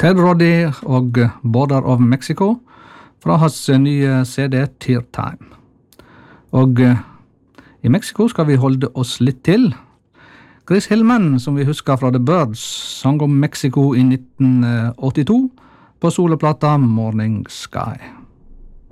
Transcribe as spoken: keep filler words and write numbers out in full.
Ted Roddy og Border of Mexico fra hans nye C D Tear Time. Og i Mexico skal vi holde oss litt til. Chris Hillman, som vi husker fra The Byrds, sang om Mexico i nitten åttito på soloplata Morning Sky.